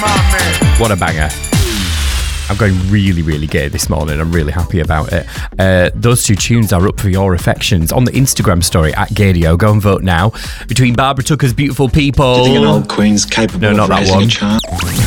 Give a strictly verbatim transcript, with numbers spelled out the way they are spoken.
What a banger. I'm going really, really gay this morning. I'm really happy about it. Uh, those two tunes are up for your affections on the Instagram story at Gadio. Go and vote now. Between Barbara Tucker's Beautiful People. Do you think an old queen's capable no, of not that raising one. a child?